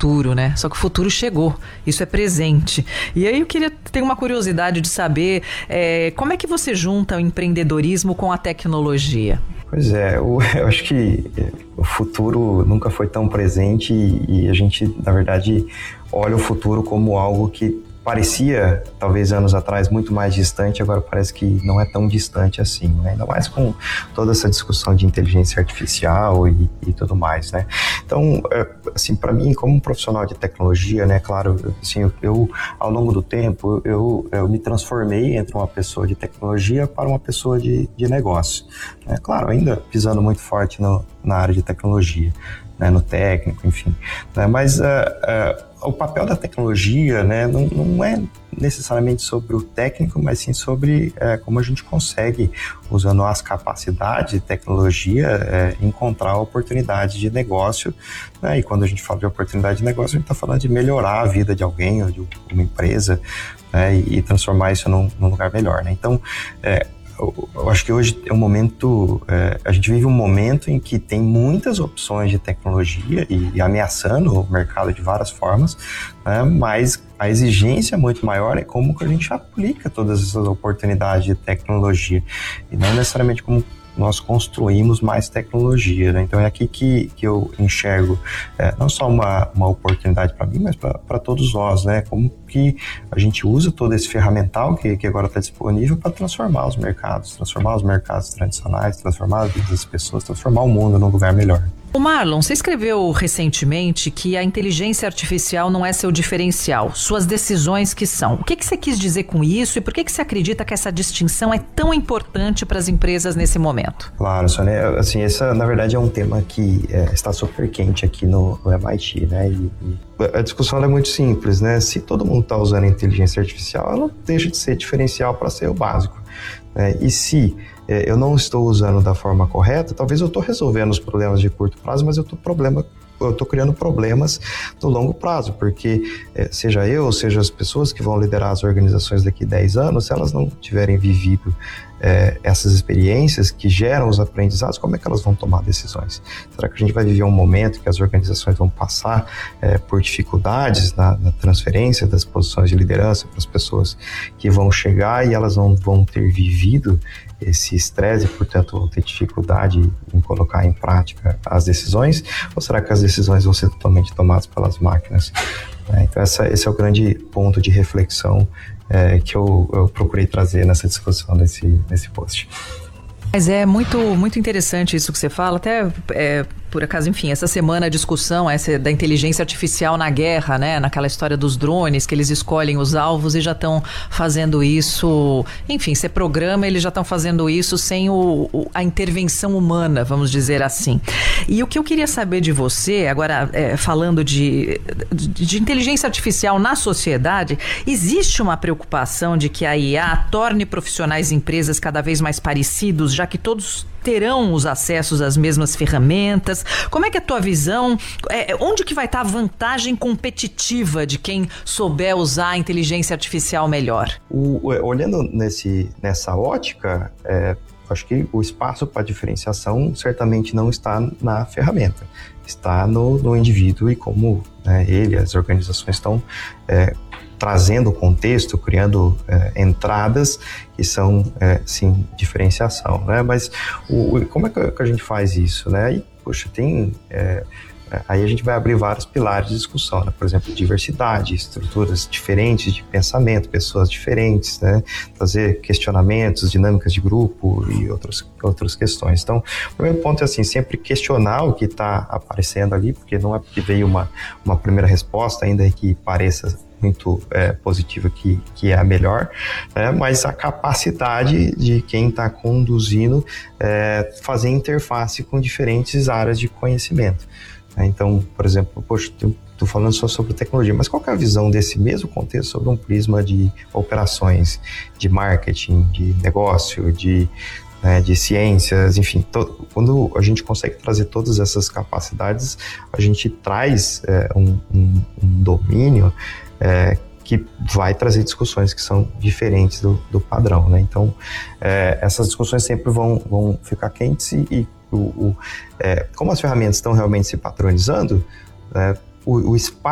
futuro, né? Só que o futuro chegou, isso é presente. E aí eu queria ter uma curiosidade de saber como é que você junta o empreendedorismo com a tecnologia? Pois é, eu acho que o futuro nunca foi tão presente e a gente, na verdade, olha o futuro como algo que parecia, talvez anos atrás, muito mais distante, agora parece que não é tão distante assim, né? Ainda mais com toda essa discussão de inteligência artificial e tudo mais, né? Então, assim, para mim, como profissional de tecnologia, né, claro, assim, eu ao longo do tempo, eu me transformei entre uma pessoa de tecnologia para uma pessoa de negócio, né? Claro, ainda pisando muito forte na área de tecnologia, né, no técnico, enfim, né? Mas o papel da tecnologia, né, não é necessariamente sobre o técnico, mas sim sobre como a gente consegue, usando as capacidades de tecnologia, encontrar oportunidades de negócio, né? E quando a gente fala de oportunidade de negócio, a gente está falando de melhorar a vida de alguém ou de uma empresa, né, e transformar isso num lugar melhor, né? Então, eu acho que hoje é um momento, a gente vive um momento em que tem muitas opções de tecnologia e ameaçando o mercado de várias formas, né? Mas a exigência muito maior é como que a gente aplica todas essas oportunidades de tecnologia e não necessariamente como nós construímos mais tecnologia, né? Então é aqui que eu enxergo não só uma oportunidade para mim, mas para todos nós, né? Como que a gente usa todo esse ferramental que agora está disponível para transformar os mercados tradicionais, transformar as vidas das pessoas, transformar o mundo num lugar melhor. O Marlon, você escreveu recentemente que a inteligência artificial não é seu diferencial, suas decisões que são. O que você quis dizer com isso e por que você acredita que essa distinção é tão importante para as empresas nesse momento? Claro, Sônia, assim, esse na verdade é um tema que está super quente aqui no MIT, né? E a discussão é muito simples, né? Se todo mundo está usando a inteligência artificial, ela deixa de ser diferencial para ser o básico, né? E se eu não estou usando da forma correta, talvez eu estou resolvendo os problemas de curto prazo, mas eu estou criando problemas no longo prazo, porque seja eu, seja as pessoas que vão liderar as organizações daqui a 10 anos, se elas não tiverem vivido essas experiências que geram os aprendizados, como é que elas vão tomar decisões? Será que a gente vai viver um momento que as organizações vão passar por dificuldades na transferência das posições de liderança para as pessoas que vão chegar e elas não vão ter vivido esse estresse e, portanto, vão ter dificuldade em colocar em prática as decisões? Ou será que as decisões vão ser totalmente tomadas pelas máquinas? Então, esse é o grande ponto de reflexão que eu procurei trazer nessa discussão, nesse post. Mas é muito, muito interessante isso que você fala, até por acaso, enfim, essa semana a discussão essa da inteligência artificial na guerra, né, naquela história dos drones, que eles escolhem os alvos e já estão fazendo isso, enfim, você programa, eles já estão fazendo isso sem a intervenção humana, vamos dizer assim. E o que eu queria saber de você, agora falando de inteligência artificial na sociedade, existe uma preocupação de que a IA torne profissionais e empresas cada vez mais parecidos, já que todos terão os acessos às mesmas ferramentas? Como é que é a tua visão? Onde que vai estar a vantagem competitiva de quem souber usar a inteligência artificial melhor? Olhando nessa ótica, acho que o espaço para diferenciação certamente não está na ferramenta, está no indivíduo e como as organizações estão trazendo o contexto, criando entradas que são, sim, diferenciação, né? Mas como é que a gente faz isso, né? Aí, poxa, aí a gente vai abrir vários pilares de discussão, né? Por exemplo, diversidade, estruturas diferentes de pensamento, pessoas diferentes, né? Trazer questionamentos, dinâmicas de grupo e outras questões. Então, o primeiro ponto é assim, sempre questionar o que está aparecendo ali, porque não é porque veio uma primeira resposta, ainda que pareça muito positiva que é a melhor, né? Mas a capacidade de quem está conduzindo fazer interface com diferentes áreas de conhecimento. Então, por exemplo, estou falando só sobre tecnologia, mas qual que é a visão desse mesmo contexto sobre um prisma de operações, de marketing, de negócio, de ciências, enfim, quando a gente consegue trazer todas essas capacidades, a gente traz um domínio que vai trazer discussões que são diferentes do padrão, né? Então, essas discussões sempre vão ficar quentes e como as ferramentas estão realmente se padronizando, o espaço